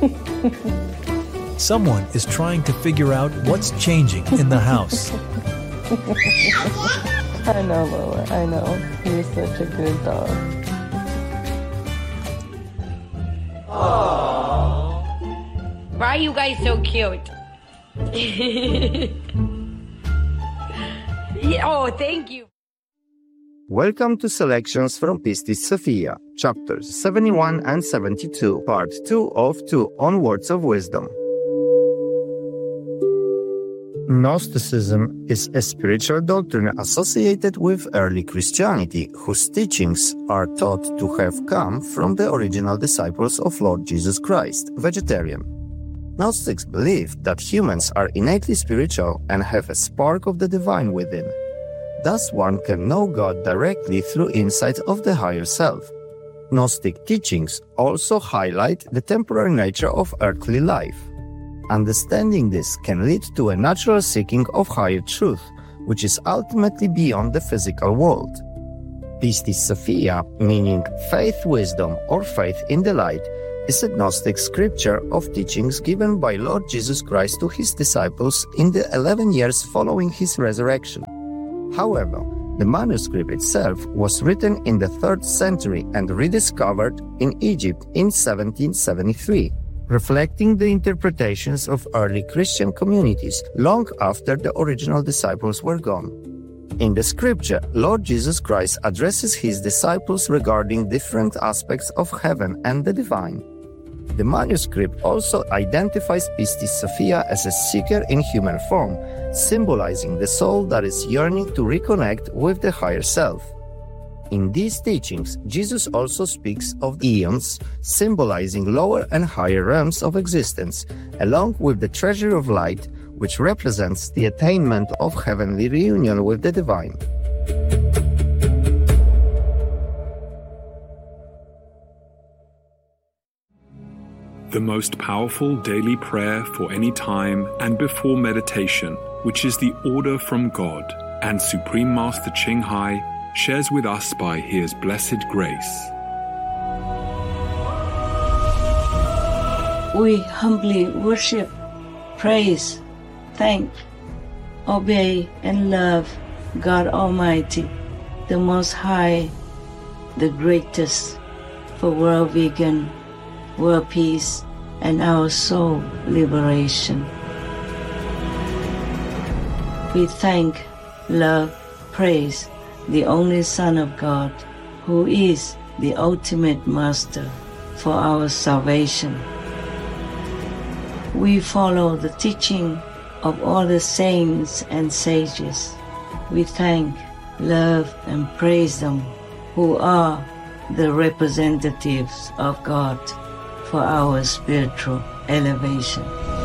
Someone is trying to figure out what's changing in the house. I know, Lola, I know. You're such a good dog. Why are you guys so cute? Oh, thank you. Welcome to selections from Pistis Sophia, chapters 71 and 72, part 2 of 2 on Words of Wisdom. Gnosticism is a spiritual doctrine associated with early Christianity, whose teachings are thought to have come from the original disciples of Lord Jesus Christ, vegetarian. Gnostics believed that humans are innately spiritual and have a spark of the divine within. Thus one can know God directly through insight of the higher self. Gnostic teachings also highlight the temporary nature of earthly life. Understanding this can lead to a natural seeking of higher truth, which is ultimately beyond the physical world. Pistis Sophia, meaning faith wisdom or faith in the light, is a Gnostic scripture of teachings given by Lord Jesus Christ to his disciples in the 11 years following his resurrection. However, the manuscript itself was written in the 3rd century and rediscovered in Egypt in 1773, reflecting the interpretations of early Christian communities long after the original disciples were gone. In the scripture, Lord Jesus Christ addresses his disciples regarding different aspects of heaven and the divine. The manuscript also identifies Pistis Sophia as a seeker in human form, symbolizing the soul that is yearning to reconnect with the higher self. In these teachings, Jesus also speaks of the eons, symbolizing lower and higher realms of existence, along with the treasure of light, which represents the attainment of heavenly reunion with the divine. The most powerful daily prayer for any time and before meditation, which is the order from God, and Supreme Master Ching Hai shares with us by His blessed grace. We humbly worship, praise, thank, obey, and love God Almighty, the Most High, the greatest, for world vegan, world peace, and our soul liberation. We thank, love, praise the only Son of God, who is the ultimate Master for our salvation. We follow the teaching of all the saints and sages. We thank, love, and praise them, who are the representatives of God for our spiritual elevation.